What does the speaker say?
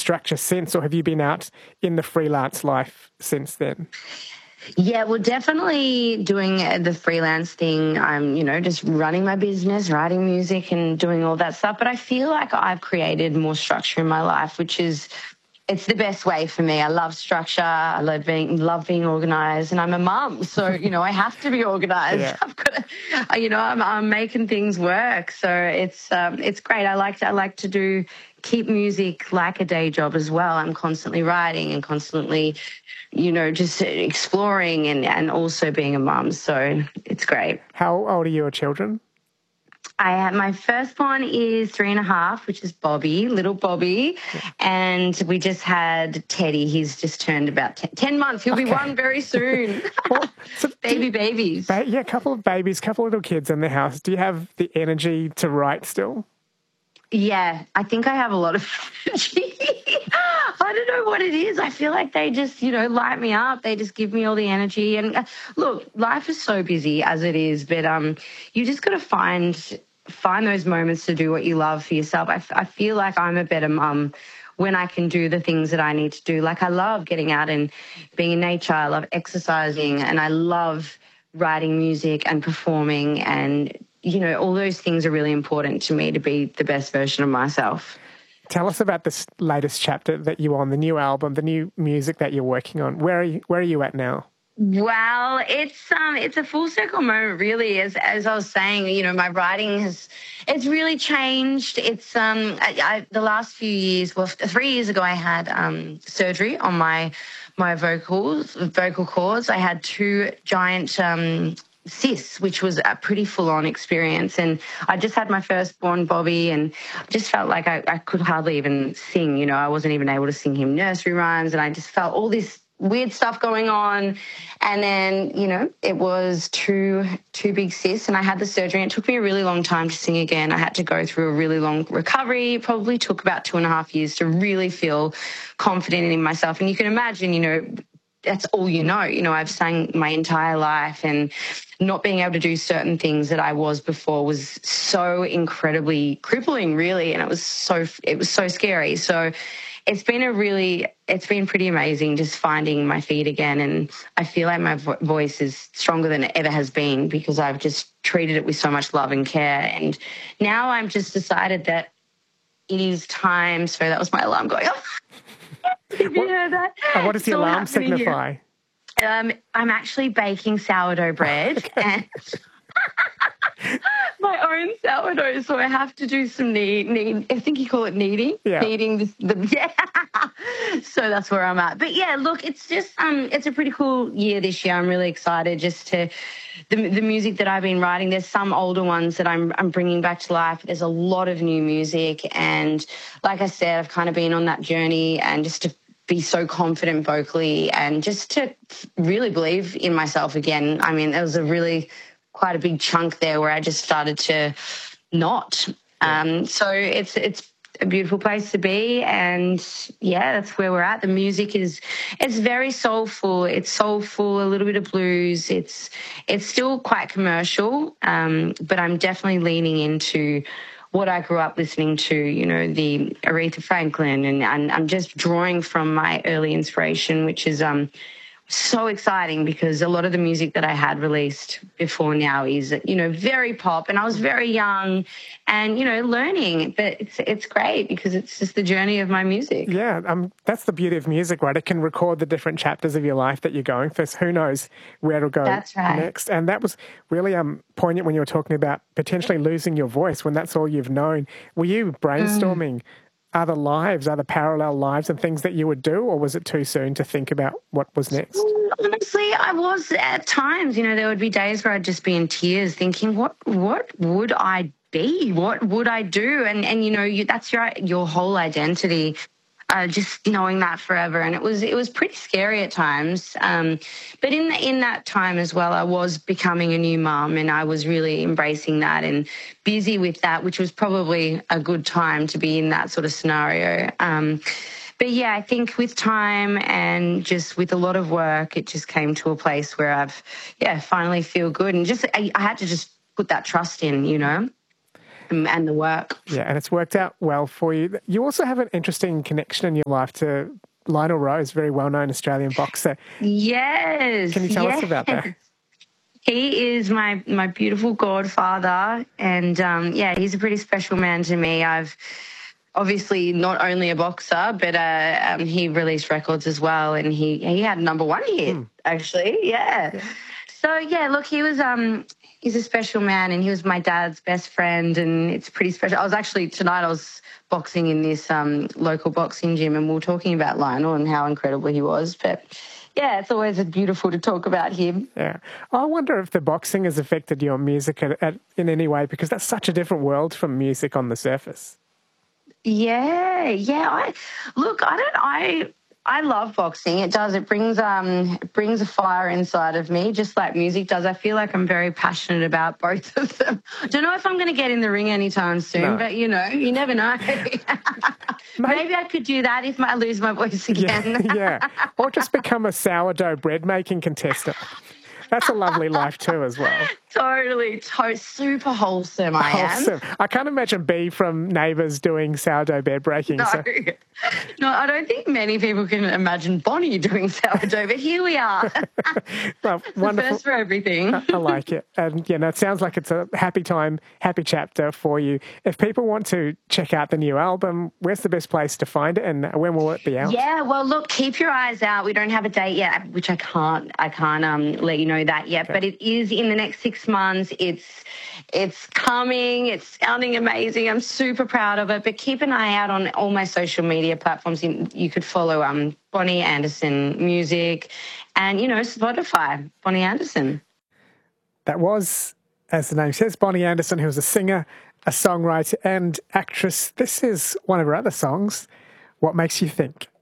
structure since, or have you been out in the freelance life since then? Yeah, well, definitely doing the freelance thing. I'm, just running my business, writing music and doing all that stuff. But I feel like I've created more structure in my life, it's the best way for me. I love structure. I love being organized, and I'm a mum, so I have to be organized. Yeah. I've got to, I'm making things work. So it's great. I like to keep music like a day job as well. I'm constantly writing and constantly, just exploring and also being a mum. So it's great. How old are your children? My firstborn is 3.5, which is Bobby, little Bobby. Yeah. And we just had Teddy. He's just turned about 10 months. He'll be one very soon. Well, so babies. A couple of babies, couple of little kids in the house. Do you have the energy to write still? Yeah, I think I have a lot of energy. I don't know what it is. I feel like they just, light me up. They just give me all the energy. And look, life is so busy as it is, but you just got to find those moments to do what you love for yourself. I feel like I'm a better mum when I can do the things that I need to do. Like I love getting out and being in nature. I love exercising, and I love writing music and performing, and all those things are really important to me to be the best version of myself. Tell us about this latest chapter that you're on, the new album, the new music that you're working on. Where are you at now? Well, it's a full circle moment, really. As I was saying, my writing it's really changed. It's the last few years. Well, 3 years ago, I had surgery on my vocal cords. I had 2 giant cysts, which was a pretty full-on experience. And I just had my firstborn, Bobby, and I just felt like I could hardly even sing. I wasn't even able to sing him nursery rhymes, and I just felt all this weird stuff going on. And then, it was two big cysts, and I had the surgery, and it took me a really long time to sing again. I had to go through a really long recovery. It probably took about 2.5 years to really feel confident in myself. And you can imagine, that's all I've sang my entire life, and not being able to do certain things that I was before was so incredibly crippling, really, and it was so scary. So it's been pretty amazing just finding my feet again, and I feel like my voice is stronger than it ever has been because I've just treated it with so much love and care. And now I've just decided that it is time. So that was my alarm going off. Did you hear that? What does the alarm signify? I'm actually baking sourdough bread and my own sourdough, so I have to do some knead. I think you call it kneading. Yeah. Kneading yeah. So that's where I'm at. But yeah, look, it's just it's a pretty cool year this year. I'm really excited just to the music that I've been writing. There's some older ones that I'm bringing back to life. There's a lot of new music, and like I said, I've kind of been on that journey, and just to be so confident vocally and just to really believe in myself again. I mean, there was quite a big chunk there where I just started to not. So it's a beautiful place to be, and yeah, that's where we're at. The music it's very soulful. It's soulful, a little bit of blues. It's still quite commercial, but I'm definitely leaning into what I grew up listening to, the Aretha Franklin, and I'm just drawing from my early inspiration, which is so exciting because a lot of the music that I had released before now is, very pop, and I was very young and, learning, but it's great because it's just the journey of my music. Yeah, that's the beauty of music, right? It can record the different chapters of your life that you're going through. So who knows where it'll go next. And that was really poignant when you were talking about potentially losing your voice when that's all you've known. Were you brainstorming other parallel lives and things that you would do, or was it too soon to think about what was next? Honestly, I was at times. There would be days where I'd just be in tears thinking, what would I be? What would I do? And that's your whole identity. Just knowing that forever, and it was pretty scary at times. But in that time as well, I was becoming a new mum, and I was really embracing that and busy with that, which was probably a good time to be in that sort of scenario. But yeah, I think with time and just with a lot of work, it just came to a place where I've finally feel good, and I had to just put that trust in. and the work. Yeah, and it's worked out well for you. You also have an interesting connection in your life to Lionel Rose, very well-known Australian boxer. Yes. Can you tell us about that? He is my beautiful godfather, and he's a pretty special man to me. I've obviously not only a boxer, but he released records as well, and he had number one hit actually. Yeah. So look, he was he's a special man, and he was my dad's best friend, and it's pretty special. Tonight I was boxing in this local boxing gym, and we were talking about Lionel and how incredible he was, but. Yeah, it's always beautiful to talk about him. Yeah. I wonder if the boxing has affected your music in any way, because that's such a different world from music on the surface. Yeah. I love boxing. It does. It brings a fire inside of me, just like music does. I feel like I'm very passionate about both of them. Don't know if I'm going to get in the ring anytime soon, but you never know. Maybe I could do that if I lose my voice again. Yeah. Or just become a sourdough bread making contestant. That's a lovely life too as well. Totally. Super wholesome I am. I can't imagine Bea from Neighbours doing sourdough bread breaking. No, I don't think many people can imagine Bonnie doing sourdough, but here we are. Well, wonderful. First for everything. I like it. And, it sounds like it's a happy time, happy chapter for you. If people want to check out the new album, where's the best place to find it, and when will it be out? Yeah, well, look, keep your eyes out. We don't have a date yet, which I can't let you know that yet, but it is in the next 6 months. It's coming. It's sounding amazing. I'm super proud of it. But keep an eye out on all my social media platforms. You could follow Bonnie Anderson Music and, Spotify, Bonnie Anderson. That was, as the name says, Bonnie Anderson, who was a singer, a songwriter and actress. This is one of her other songs, What Makes You Think.